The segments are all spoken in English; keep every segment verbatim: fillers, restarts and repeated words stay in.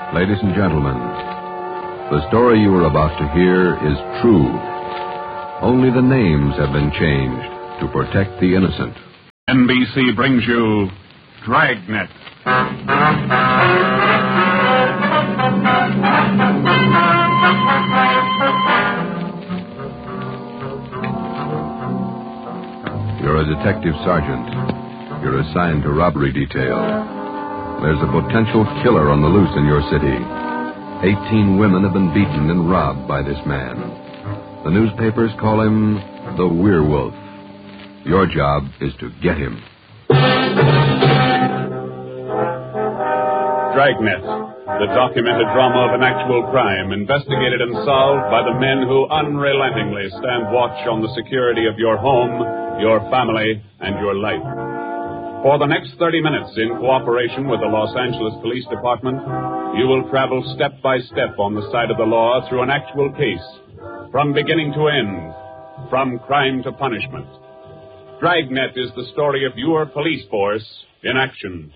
Ladies and gentlemen, the story you are about to hear is true. Only the names have been changed to protect the innocent. N B C brings you Dragnet. You're a detective sergeant. You're assigned to robbery detail. There's a potential killer on the loose in your city. Eighteen women have been beaten and robbed by this man. The newspapers call him the Werewolf. Your job is to get him. Dragnet, the documented drama of an actual crime, investigated and solved by the men who unrelentingly stand watch on the security of your home, your family, and your life. For the next thirty minutes, in cooperation with the Los Angeles Police Department, you will travel step by step on the side of the law through an actual case, from beginning to end, from crime to punishment. Dragnet is the story of your police force in action.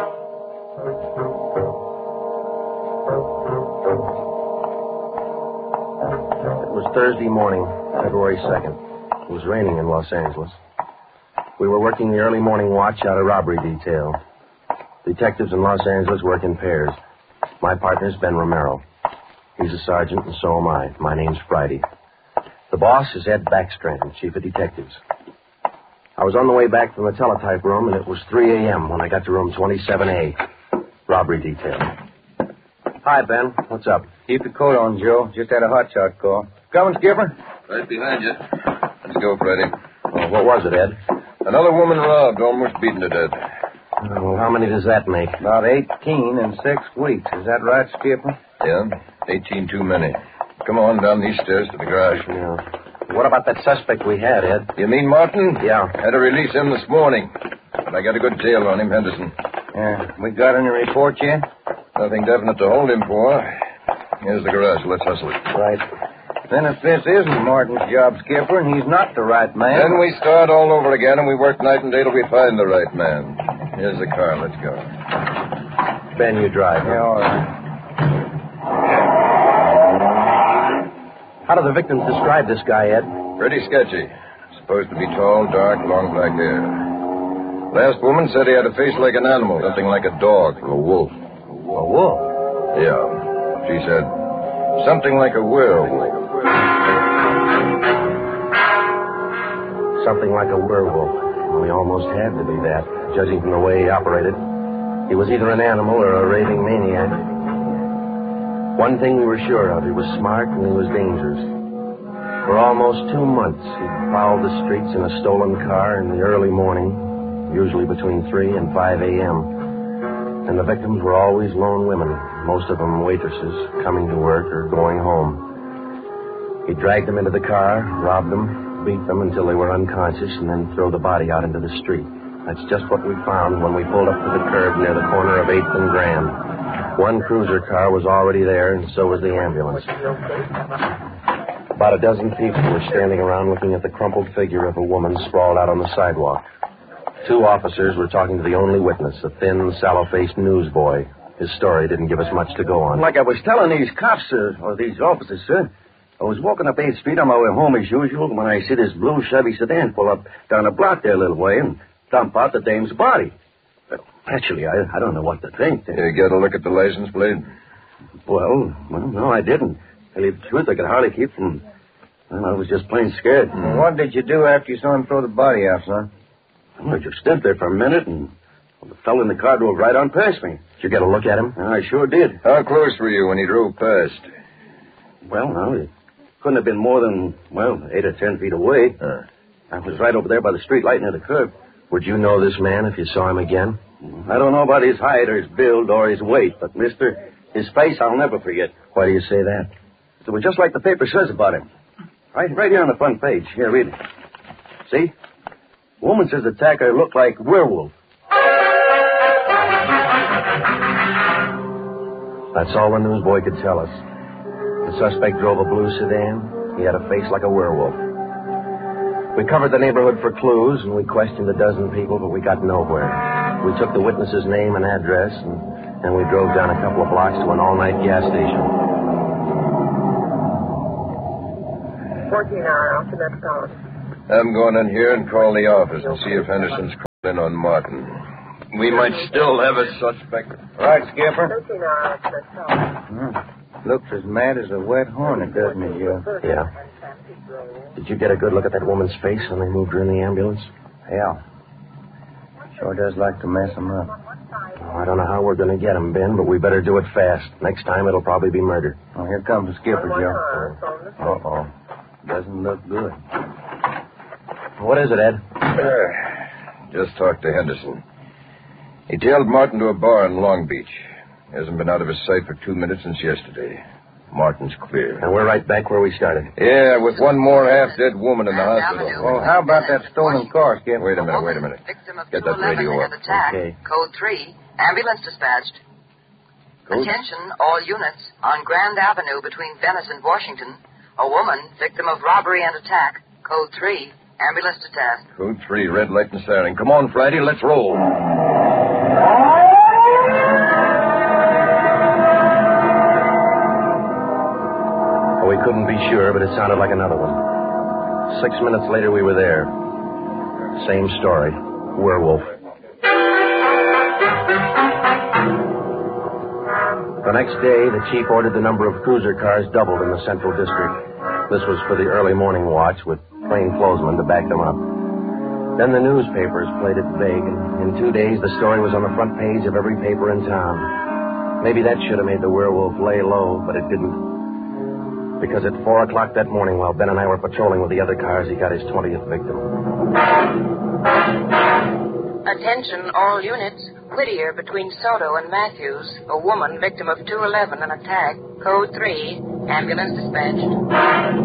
It was Thursday morning, February second. It was raining in Los Angeles. We were working the early morning watch out of robbery detail. Detectives in Los Angeles work in pairs. My partner's Ben Romero. He's a sergeant, and so am I. My name's Friday. The boss is Ed Backstrand, chief of detectives. I was on the way back from the teletype room, and it was three a.m. when I got to room twenty-seven A, robbery detail. Hi, Ben. What's up? Keep your coat on, Joe. Just had a hot shot call. Coming, Skipper? Right behind you. Let's go, Freddie. Oh, what was it, Ed? Another woman robbed, almost beaten to death. Uh, well, how many does that make? About eighteen in six weeks. Is that right, Skipper? Yeah, eighteen too many. Come on down these stairs to the garage. Yeah. What about that suspect we had, Ed? You mean Martin? Yeah. Had to release him this morning. But I got a good tail on him, Henderson. Yeah. We got any report yet? Nothing definite to hold him for. Here's the garage. Let's hustle it. Right. Then if this isn't Martin's job, Skipper, and he's not the right man... Then we start all over again, and we work night and day till we find the right man. Here's the car. Let's go. Ben, you drive. Yeah, all right. How do the victims describe this guy, Ed? Pretty sketchy. Supposed to be tall, dark, long black hair. Last woman said he had a face like an animal, something like a dog. A wolf. A wolf? Yeah. She said something like a werewolf. Something like a werewolf. Well, he almost had to be that, judging from the way he operated. He was either an animal or a raving maniac. One thing we were sure of, he was smart and he was dangerous. For almost two months, he prowled the streets in a stolen car in the early morning, usually between three and five a.m. And the victims were always lone women, most of them waitresses, coming to work or going home. He dragged them into the car, robbed them, beat them until they were unconscious, and then throw the body out into the street. That's just what we found when we pulled up to the curb near the corner of eighth and Grand. One cruiser car was already there, and so was the ambulance. About a dozen people were standing around looking at the crumpled figure of a woman sprawled out on the sidewalk. Two officers were talking to the only witness, a thin, sallow-faced newsboy. His story didn't give us much to go on. Like I was telling these cops, sir, or these officers, sir, I was walking up eighth Street on my way home as usual when I see this blue Chevy sedan pull up down a block there a little way and dump out the dame's body. Well, actually, I, I don't know what to think. You get a look at the license plate? Well, well, no, I didn't. To tell you the truth, I could hardly keep from... Well, I was just plain scared. Mm. What did you do after you saw him throw the body out, son? Well, I just stood there for a minute, and well, the fellow in the car drove right on past me. Did you get a look at him? I sure did. How close were you when he drove past? Well, no, it couldn't have been more than, well, eight or ten feet away. Huh. I was right over there by the street light near the curb. Would you know this man if you saw him again? I don't know about his height or his build or his weight, but, mister, his face I'll never forget. Why do you say that? It was just like the paper says about him. Right, right here on the front page. Here, read it. See? The woman says the attacker looked like werewolf. That's all the newsboy could tell us. The suspect drove a blue sedan. He had a face like a werewolf. We covered the neighborhood for clues, and we questioned a dozen people, but we got nowhere. We took the witness's name and address, and and we drove down a couple of blocks to an all-night gas station. fourteen hour after Metropolitan. I'm going in here and call the office and see if Henderson's called in on Martin. We might still have a suspect. Right, Skipper. thirteen hour after Metropolitan. Hmm. Looks as mad as a wet hornet, doesn't it, Joe? Yeah. Did you get a good look at that woman's face when they moved her in the ambulance? Yeah. Sure does like to mess them up. Oh, I don't know how we're going to get him, Ben, but we better do it fast. Next time it'll probably be murder. Oh, here comes the skipper, Joe. Uh-oh. Doesn't look good. What is it, Ed? Uh, just talked to Henderson. He tailed Martin to a bar in Long Beach. He hasn't been out of his sight for two minutes since yesterday. Martin's clear. And we're right back where we started. Yeah, with one more half-dead woman in the hospital. Well, how about that stolen car, Skipper? Wait a minute, wait a minute. Get that radio up. Okay. Code three, ambulance dispatched. Code? Attention, all units. On Grand Avenue between Venice and Washington, a woman, victim of robbery and attack. Code three, ambulance dispatched. Code three, red light and siren. Come on, Friday, let's roll. We couldn't be sure, but it sounded like another one. Six minutes later, we were there. Same story. Werewolf. The next day, the chief ordered the number of cruiser cars doubled in the Central District. This was for the early morning watch with plainclothesmen to back them up. Then the newspapers played it vague, and in two days, the story was on the front page of every paper in town. Maybe that should have made the werewolf lay low, but it didn't. Because at four o'clock that morning, while Ben and I were patrolling with the other cars, he got his twentieth victim. Attention, all units. Whittier between Soto and Matthews. A woman, victim of two eleven, an attack. Code three, ambulance dispatched.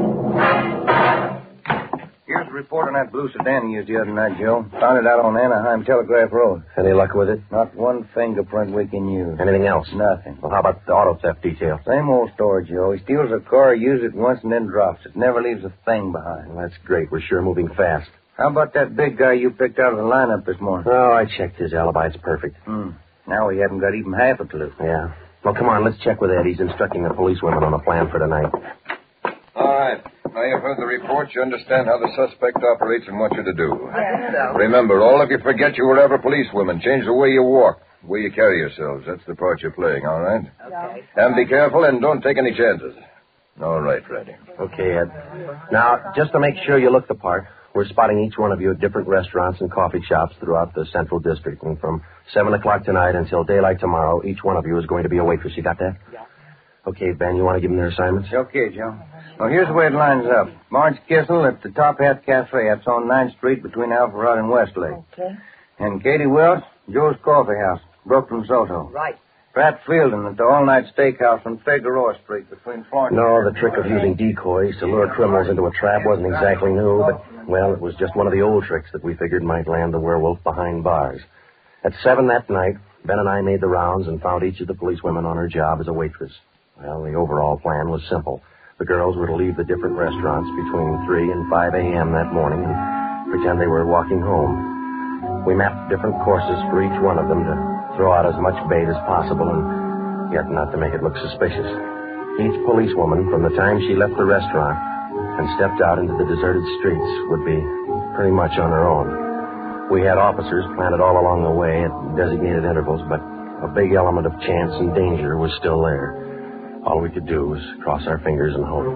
Here's the report on that blue sedan you used the other night, Joe. Found it out on Anaheim Telegraph Road. Any luck with it? Not one fingerprint we can use. Anything else? Nothing. Well, how about the auto theft detail? Same old story, Joe. He steals a car, uses it once, and then drops it. Never leaves a thing behind. Well, that's great. We're sure moving fast. How about that big guy you picked out of the lineup this morning? Oh, I checked his alibi. It's perfect. Hmm. Now we haven't got even half a clue. Yeah. Well, come on. Let's check with Ed. He's instructing the policewomen on a plan for tonight. All right. Now you've heard the report. You understand how the suspect operates and what you're to do. Remember, all of you forget you were ever policewomen. Change the way you walk, the way you carry yourselves. That's the part you're playing, all right? Okay. And be careful and don't take any chances. All right, Freddie. Okay, Ed. Now, just to make sure you look the part, we're spotting each one of you at different restaurants and coffee shops throughout the Central District. And from seven o'clock tonight until daylight tomorrow, each one of you is going to be a waitress. You got that? Yeah. Okay, Ben, you want to give them their assignments? Okay, Joe. Well, here's the way it lines up. Marge Kissel at the Top Hat Cafe. That's on ninth Street between Alpharetta and Westlake. Okay. And Katie Welch, Joe's Coffee House, Brooklyn, Soto. Right. Pat Fielding at the All-Night Steakhouse on Figueroa Street between Florence. No, the trick of using decoys to lure criminals into a trap wasn't exactly new, but, well, it was just one of the old tricks that we figured might land the werewolf behind bars. At seven that night, Ben and I made the rounds and found each of the policewomen on her job as a waitress. Well, the overall plan was simple. The girls were to leave the different restaurants between three and five a.m. that morning and pretend they were walking home. We mapped different courses for each one of them to throw out as much bait as possible and yet not to make it look suspicious. Each policewoman, from the time she left the restaurant and stepped out into the deserted streets, would be pretty much on her own. We had officers planted all along the way at designated intervals, but a big element of chance and danger was still there. All we could do was cross our fingers and hope.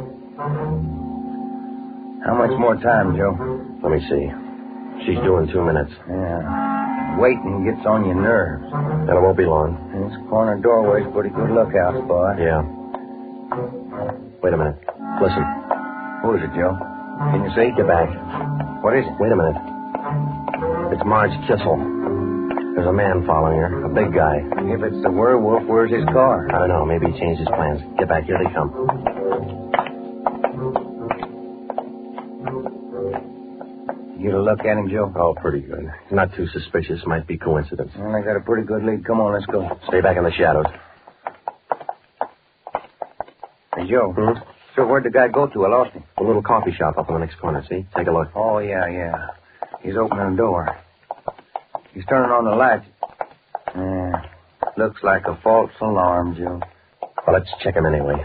How much more time, Joe? Let me see. She's due in two minutes. Yeah. Waiting gets on your nerves. Then it won't be long. This corner doorway's a pretty good lookout spot. Yeah. Wait a minute. Listen. Who is it, Joe? Can you see? Get back. What is it? Wait a minute. It's Marge Kissel. There's a man following her, a big guy. If it's the werewolf, where's his car? I don't know. Maybe he changed his plans. Get back. Here they come. You get a look at him, Joe? Oh, pretty good. Not too suspicious. Might be coincidence. Well, I got a pretty good lead. Come on, let's go. Stay back in the shadows. Hey, Joe. Hmm? So where'd the guy go to? I lost him. A little coffee shop up in the next corner, see? Take a look. Oh, yeah, yeah. He's opening the door. He's turning on the lights. Yeah. Looks like a false alarm, Joe. Well, let's check him anyway.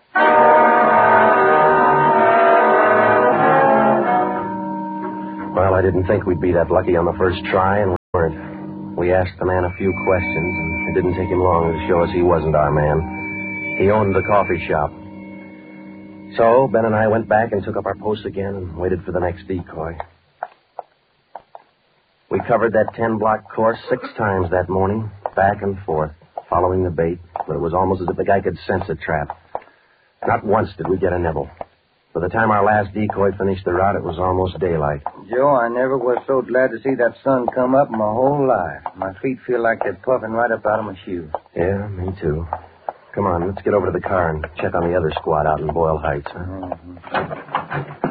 Well, I didn't think we'd be that lucky on the first try, and we weren't. We asked the man a few questions, and it didn't take him long to show us he wasn't our man. He owned the coffee shop. So, Ben and I went back and took up our posts again and waited for the next decoy. We covered that ten-block course six times that morning, back and forth, following the bait, but it was almost as if the guy could sense a trap. Not once did we get a nibble. By the time our last decoy finished the route, it was almost daylight. Joe, I never was so glad to see that sun come up in my whole life. My feet feel like they're puffing right up out of my shoes. Yeah, me too. Come on, let's get over to the car and check on the other squad out in Boyle Heights, huh? Mm-hmm.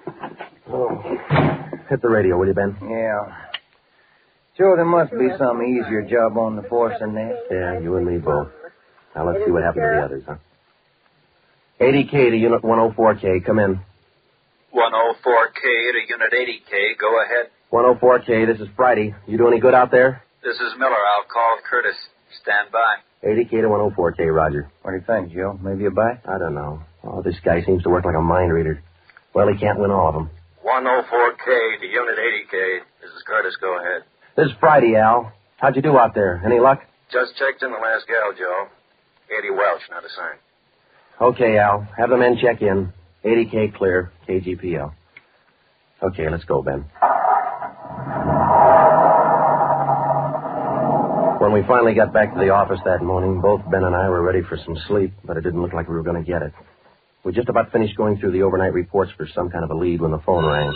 Oh. Hit the radio, will you, Ben? Yeah. Joe, there must be some easier job on the force than this. Yeah, you and me both. Now let's see what happened to the others, huh? eighty K to Unit one oh four K, come in. one oh four K to Unit eighty K, go ahead. one oh four K, this is Friday. You do any good out there? This is Miller. I'll call Curtis. Stand by. eighty K to one oh four K, Roger. What do you think, Joe? Maybe a bite? I don't know. Oh, this guy seems to work like a mind reader. Well, he can't win all of them. one oh four K to Unit eighty K. This is Curtis. Go ahead. This is Friday, Al. How'd you do out there? Any luck? Just checked in the last gal, Joe. Eddie Welch, not a sign. Okay, Al. Have the men check in. eighty K clear. K G P L. Okay, let's go, Ben. When we finally got back to the office that morning, both Ben and I were ready for some sleep, but it didn't look like we were going to get it. We just about finished going through the overnight reports for some kind of a lead when the phone rang.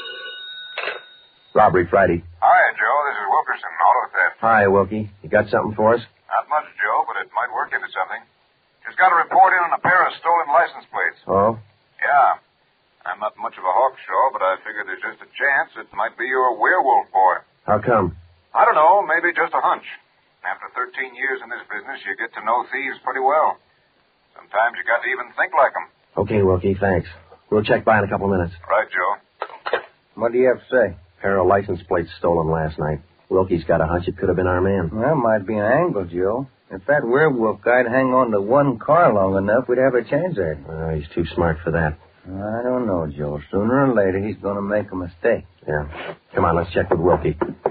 Robbery Friday. Hi, Joe. This is Wilkerson, auto theft. Hi, Wilkie. You got something for us? Not much, Joe, but it might work into something. Just got a report in on a pair of stolen license plates. Oh? Yeah. I'm not much of a hawkshaw, but I figure there's just a chance it might be your werewolf boy. How come? I don't know. Maybe just a hunch. After thirteen years in this business, you get to know thieves pretty well. Sometimes you got to even think like them. Okay, Wilkie, thanks. We'll check by in a couple of minutes. Right, Joe. What do you have to say? Pair of license plates stolen last night. Wilkie's got a hunch it could have been our man. Well, might be an angle, Joe. If that werewolf guy'd hang on to one car long enough, we'd have a chance at it. Uh, he's too smart for that. I don't know, Joe. Sooner or later, he's going to make a mistake. Yeah. Come on, let's check with Wilkie.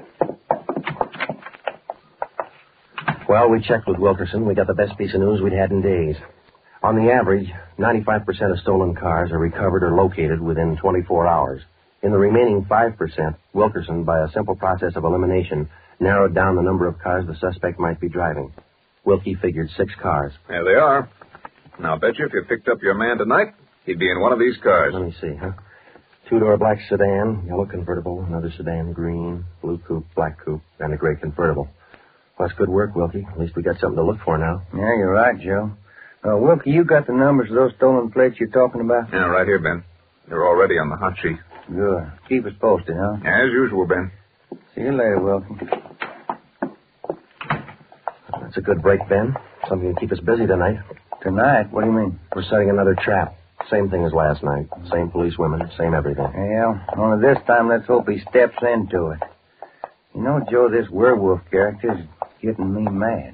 Well, we checked with Wilkerson. We got the best piece of news we'd had in days. On the average, ninety-five percent of stolen cars are recovered or located within twenty-four hours. In the remaining five percent, Wilkerson, by a simple process of elimination, narrowed down the number of cars the suspect might be driving. Wilkie figured six cars. There they are. Now, I bet you if you picked up your man tonight, he'd be in one of these cars. Let me see, huh? Two-door black sedan, yellow convertible, another sedan, green, blue coupe, black coupe, and a gray convertible. Well, that's good work, Wilkie. At least we got something to look for now. Yeah, you're right, Joe. Uh, Wilkie, you got the numbers of those stolen plates you're talking about? Yeah, right here, Ben. They're already on the hot sheet. Good. Keep us posted, huh? As usual, Ben. See you later, Wilkie. That's a good break, Ben. Something to keep us busy tonight. Tonight? What do you mean? We're setting another trap. Same thing as last night. Same police women, same everything. Yeah, only this time let's hope he steps into it. You know, Joe, this werewolf character's getting me mad.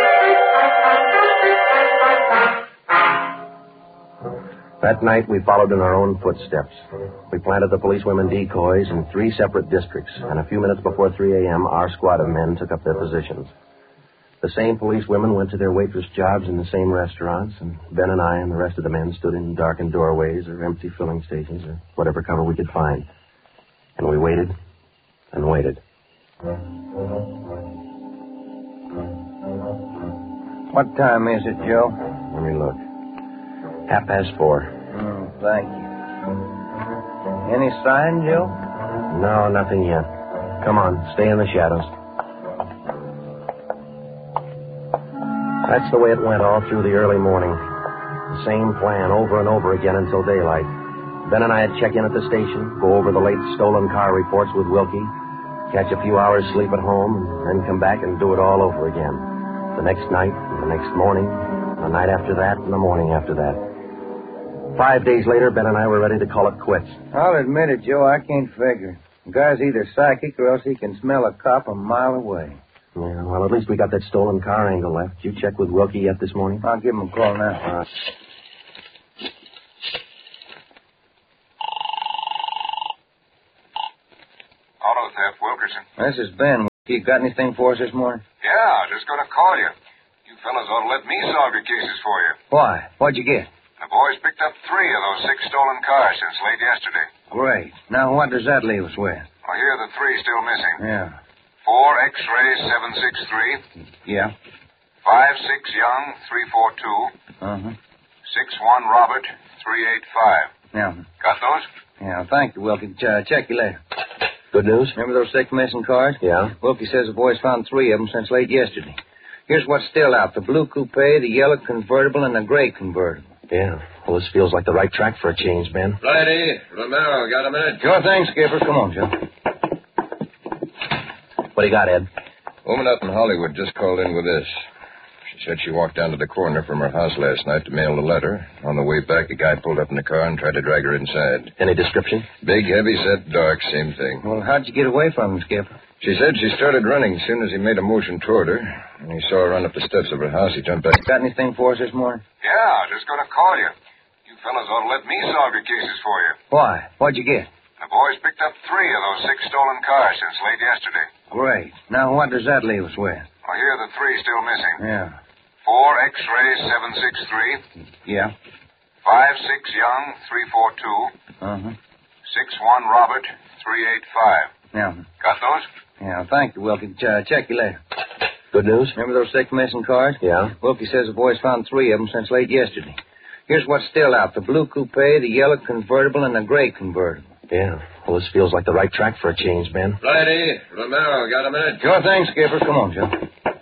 That night, we followed in our own footsteps. We planted the policewomen decoys in three separate districts, and a few minutes before three a.m., our squad of men took up their positions. The same policewomen went to their waitress jobs in the same restaurants, and Ben and I and the rest of the men stood in darkened doorways or empty filling stations or whatever cover we could find. And we waited and waited. What time is it, Joe? Let me look. Half past four. Oh, thank you. Any sign, Joe? No, nothing yet. Come on, stay in the shadows. That's the way it went all through the early morning. The same plan over and over again until daylight. Ben and I would check in at the station, go over the late stolen car reports with Wilkie, catch a few hours sleep at home, and then come back and do it all over again. The next night, and the next morning, the night after that, and the morning after that. Five days later, Ben and I were ready to call it quits. I'll admit it, Joe, I can't figure. The guy's either psychic or else he can smell a cop a mile away. Yeah, well, at least we got that stolen car angle left. Did you check with Wilkie yet this morning? I'll give him a call now. Uh, Auto theft, Wilkerson. This is Ben. You got anything for us this morning? Yeah, just going to call you. You fellas ought to let me solve your cases for you. Why? What'd you get? The boys picked up three of those six stolen cars since late yesterday. Great. Now, what does that leave us with? Well, here are the three still missing. Yeah. Four X-ray seven six three. Yeah. Five six Young three four two. Uh-huh. Six one Robert three eight five. Yeah. Got those? Yeah, thank you, Wilkie. Uh, check you later. good news? Remember those six missing cars? Yeah. Wilkie says the boys found three of them since late yesterday. Here's what's still out. The blue coupe, the yellow convertible, and the gray convertible. Yeah. Well, this feels like the right track for a change, Ben. Righty. Romero, got a minute? Sure thing, Skipper. Come on, Joe. What do you got, Ed? Woman up in Hollywood just called in with this. She said she walked down to the corner from her house last night to mail a letter. On the way back, a guy pulled up in the car and tried to drag her inside. Any description? Big, heavy set, dark, same thing. Well, how'd you get away from him, Skipper? She said she started running as soon as he made a motion toward her. When he saw her run up the steps of her house, he jumped back. Got anything for us this morning? Yeah, just going to call you. You fellas ought to let me solve your cases for you. Why? What'd you get? The boys picked up three of those six stolen cars since late yesterday. Great. Now, what does that leave us with? Well, here are the three still missing. Yeah. Four X-ray seven six three. Yeah. Five six Young three four two. Uh-huh. Six one Robert three eight five. Yeah. Got those? Yeah, thank you, Wilkie. Uh, check you later. Good news? Remember those six missing cars? Yeah. Wilkie says the boys found three of them since late yesterday. Here's what's still out. The blue coupe, the yellow convertible, and the gray convertible. Yeah. Well, this feels like the right track for a change, Ben. Righty. Romero, got a minute? Sure thing, Skipper. Come on, Joe.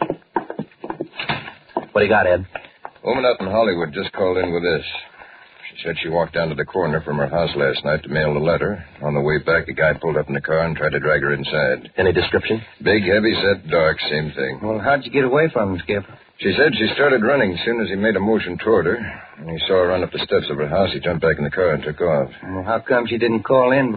What do you got, Ed? Woman up in Hollywood just called in with this. She said she walked down to the corner from her house last night to mail a letter. On the way back, a guy pulled up in the car and tried to drag her inside. Any description? Big, heavy set, dark, same thing. Well, how'd you get away from him, Skipper? She said she started running as soon as he made a motion toward her. When he saw her run up the steps of her house, he jumped back in the car and took off. Well, how come she didn't call in